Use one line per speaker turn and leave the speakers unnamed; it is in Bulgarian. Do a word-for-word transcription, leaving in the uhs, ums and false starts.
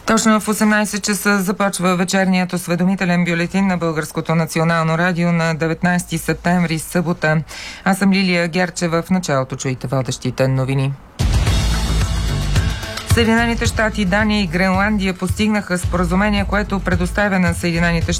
Точно в осемнайсет часа започва вечерният осведомителен бюлетин на Българското национално радио на деветнайсети септември, събота. Аз съм Лилия Герчева. В началото чуйте водещите новини. Съединените щати, Дания и Гренландия постигнаха споразумение, което предоставя на Съединените щати